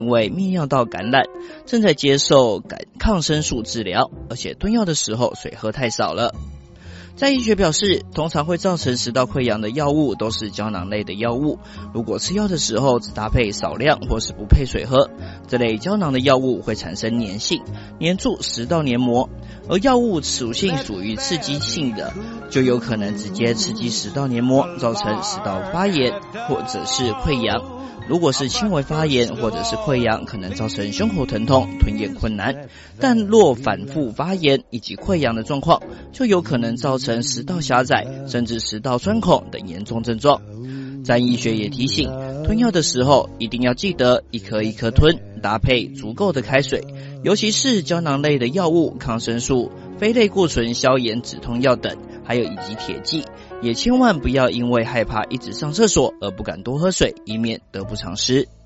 因为泌尿道感染，正在接受抗生素治疗，而且吞药的时候水喝太少了。在医学表示，通常会造成食道溃疡的药物都是胶囊类的药物，如果吃药的时候只搭配少量或是不配水喝，这类胶囊的药物会产生粘性，粘住食道黏膜，而药物属性属于刺激性的，就有可能直接刺激食道黏膜，造成食道发炎或者是溃疡。如果是轻微发炎或者是溃疡，可能造成胸口疼痛、吞咽困难，但若反复发炎以及溃疡的状况，就有可能造成食道狭窄甚至食道穿孔等严重症状。詹医学也提醒，吞药的时候一定要记得一颗一颗吞，搭配足够的开水，尤其是胶囊类的药物、抗生素、非类固醇消炎止痛药等，还有以及铁剂，也千万不要因为害怕一直上厕所而不敢多喝水，以免得不偿失。